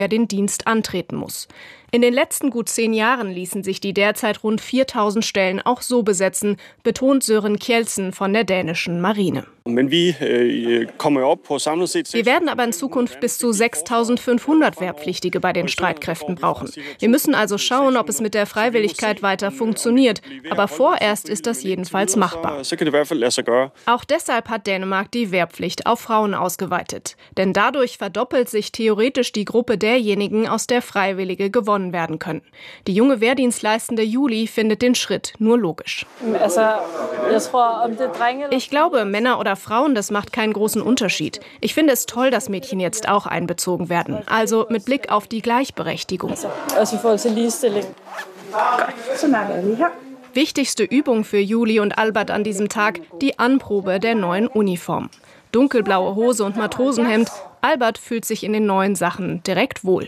er den Dienst antreten muss. In den letzten gut 10 Jahren ließen sich die derzeit rund 4.000 Stellen auch so besetzen, betont Søren Kjeldsen von der dänischen Marine. Wir werden aber in Zukunft bis zu 6.500 Wehrpflichtige bei den Streitkräften brauchen. Wir müssen also schauen, ob es mit der Freiwilligkeit weiter funktioniert. Aber vorerst ist das jedenfalls machbar. Auch deshalb hat Dänemark die Wehrpflicht auf Frauen ausgeweitet. Denn dadurch verdoppelt sich theoretisch die Gruppe derjenigen, aus der Freiwillige gewonnen werden können. Die junge Wehrdienstleistende Julie findet den Schritt nur logisch. Ich glaube, Männer oder Frauen, das macht keinen großen Unterschied. Ich finde es toll, dass Mädchen jetzt auch einbezogen werden. Also mit Blick auf die Gleichberechtigung. Wichtigste Übung für Julie und Albert an diesem Tag, die Anprobe der neuen Uniform. Dunkelblaue Hose und Matrosenhemd. Albert fühlt sich in den neuen Sachen direkt wohl.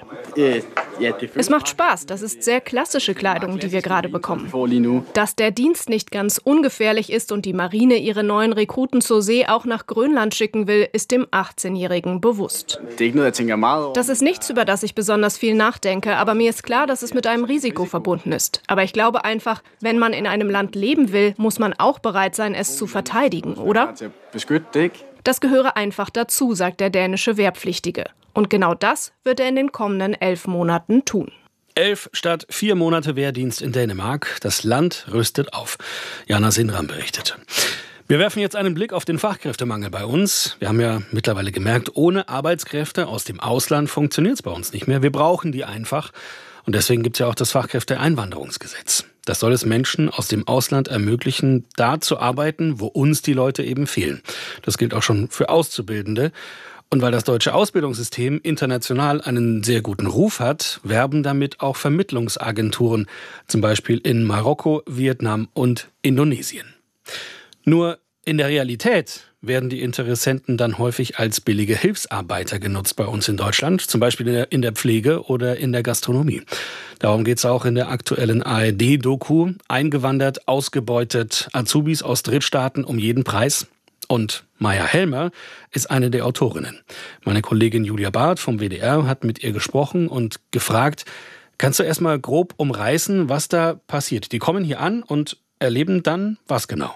Es macht Spaß, das ist sehr klassische Kleidung, die wir gerade bekommen. Dass der Dienst nicht ganz ungefährlich ist und die Marine ihre neuen Rekruten zur See auch nach Grönland schicken will, ist dem 18-Jährigen bewusst. Das ist nichts, über das ich besonders viel nachdenke, aber mir ist klar, dass es mit einem Risiko verbunden ist. Aber ich glaube einfach, wenn man in einem Land leben will, muss man auch bereit sein, es zu verteidigen, oder? Das gehöre einfach dazu, sagt der dänische Wehrpflichtige. Und genau das wird er in den kommenden 11 Monaten tun. 11 statt 4 Monate Wehrdienst in Dänemark. Das Land rüstet auf. Jana Sindram berichtete. Wir werfen jetzt einen Blick auf den Fachkräftemangel bei uns. Wir haben ja mittlerweile gemerkt, ohne Arbeitskräfte aus dem Ausland funktioniert es bei uns nicht mehr. Wir brauchen die einfach. Und deswegen gibt es ja auch das Fachkräfteeinwanderungsgesetz. Das soll es Menschen aus dem Ausland ermöglichen, da zu arbeiten, wo uns die Leute eben fehlen. Das gilt auch schon für Auszubildende. Und weil das deutsche Ausbildungssystem international einen sehr guten Ruf hat, werben damit auch Vermittlungsagenturen, zum Beispiel in Marokko, Vietnam und Indonesien. Nur in der Realität werden die Interessenten dann häufig als billige Hilfsarbeiter genutzt bei uns in Deutschland, zum Beispiel in der Pflege oder in der Gastronomie. Darum geht es auch in der aktuellen ARD-Doku. Eingewandert, ausgebeutet, Azubis aus Drittstaaten um jeden Preis. Und Maya Helmer ist eine der Autorinnen. Meine Kollegin Julia Barth vom WDR hat mit ihr gesprochen und gefragt, kannst du erstmal grob umreißen, was da passiert? Die kommen hier an und erleben dann was genau?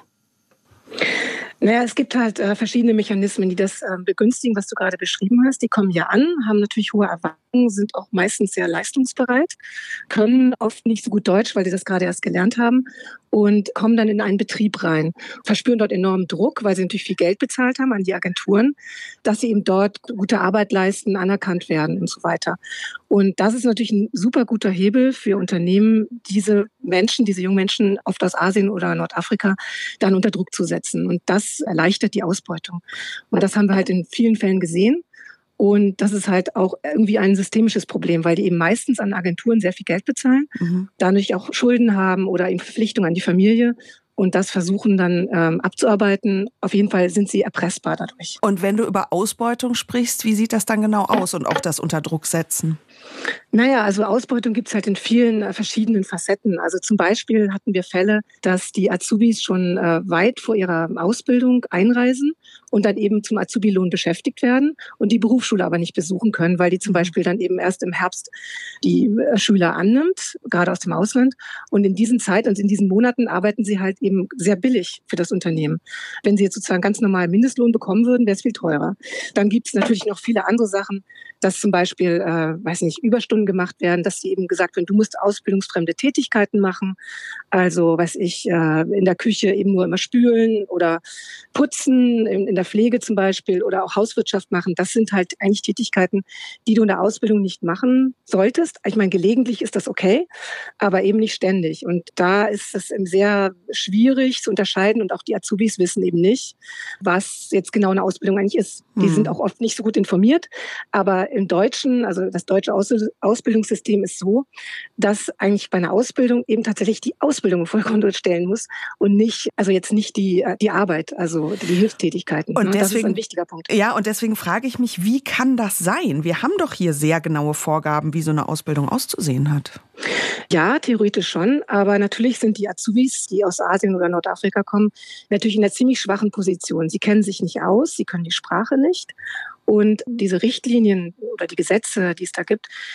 Naja, es gibt halt verschiedene Mechanismen, die das begünstigen, was du gerade beschrieben hast. Die kommen ja an, haben natürlich hohe Erwartungen, sind auch meistens sehr leistungsbereit, können oft nicht so gut Deutsch, weil die das gerade erst gelernt haben und kommen dann in einen Betrieb rein, verspüren dort enormen Druck, weil sie natürlich viel Geld bezahlt haben an die Agenturen, dass sie eben dort gute Arbeit leisten, anerkannt werden und so weiter. Und das ist natürlich ein super guter Hebel für Unternehmen, diese Menschen, diese jungen Menschen oft aus Asien oder Nordafrika dann unter Druck zu setzen. Und das erleichtert die Ausbeutung. Und das haben wir halt in vielen Fällen gesehen. Und das ist halt auch irgendwie ein systemisches Problem, weil die eben meistens an Agenturen sehr viel Geld bezahlen, dadurch auch Schulden haben oder eben Verpflichtungen an die Familie und das versuchen dann abzuarbeiten. Auf jeden Fall sind sie erpressbar dadurch. Und wenn du über Ausbeutung sprichst, wie sieht das dann genau aus und auch das unter Druck setzen? Naja, also Ausbeutung gibt es halt in vielen verschiedenen Facetten. Also zum Beispiel hatten wir Fälle, dass die Azubis schon weit vor ihrer Ausbildung einreisen und dann eben zum Azubi-Lohn beschäftigt werden und die Berufsschule aber nicht besuchen können, weil die zum Beispiel dann eben erst im Herbst die Schüler annimmt, gerade aus dem Ausland. Und in diesen Zeit und in diesen Monaten arbeiten sie halt eben sehr billig für das Unternehmen. Wenn sie jetzt sozusagen ganz normal Mindestlohn bekommen würden, wäre es viel teurer. Dann gibt es natürlich noch viele andere Sachen, dass zum Beispiel, Überstunden gemacht werden, dass sie eben gesagt werden, du musst ausbildungsfremde Tätigkeiten machen. Also, in der Küche eben nur immer spülen oder putzen, in der Pflege zum Beispiel oder auch Hauswirtschaft machen. Das sind halt eigentlich Tätigkeiten, die du in der Ausbildung nicht machen solltest. Ich meine, gelegentlich ist das okay, aber eben nicht ständig. Und da ist es sehr schwierig zu unterscheiden und auch die Azubis wissen eben nicht, was jetzt genau eine Ausbildung eigentlich ist. Die sind auch oft nicht so gut informiert, aber im Deutschen, also das deutsche Ausbildungssystem ist so, dass eigentlich bei einer Ausbildung eben tatsächlich die Ausbildung im Vordergrund stellen muss und nicht, also jetzt nicht die Arbeit, also die Hilfstätigkeiten. Und deswegen, das ist ein wichtiger Punkt. Ja, und deswegen frage ich mich, wie kann das sein? Wir haben doch hier sehr genaue Vorgaben, wie so eine Ausbildung auszusehen hat. Ja, theoretisch schon, aber natürlich sind die Azubis, die aus Asien oder Nordafrika kommen, natürlich in einer ziemlich schwachen Position. Sie kennen sich nicht aus, sie können die Sprache nicht. Und diese Richtlinien oder die Gesetze, die es da gibt,